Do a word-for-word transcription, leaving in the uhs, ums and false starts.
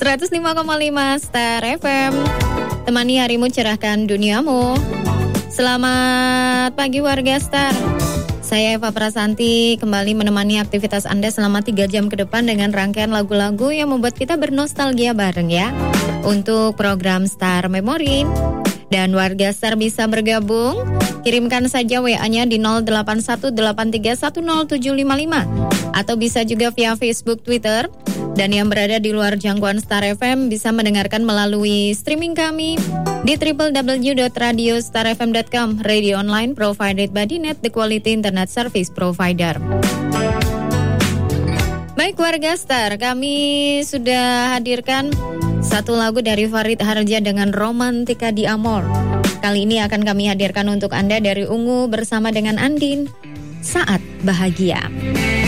seratus lima koma lima Star F M. Temani harimu, cerahkan duniamu. Selamat pagi warga Star. Saya Eva Prasanti kembali menemani aktivitas Anda selama tiga jam ke depan dengan rangkaian lagu-lagu yang membuat kita bernostalgia bareng ya. Untuk program Star Memory. Dan warga Star bisa bergabung, kirimkan saja W A-nya di nol delapan satu delapan tiga satu nol tujuh lima lima atau bisa juga via Facebook, Twitter. Dan yang berada di luar jangkauan Star F M bisa mendengarkan melalui streaming kami di w w w dot radio star f m dot com, radio online provided by Dinet, the quality internet service provider. Baik warga Star, kami sudah hadirkan satu lagu dari Farid Harja dengan Romantika di Amor. Kali ini akan kami hadirkan untuk Anda dari Ungu bersama dengan Andin, Saat Bahagia.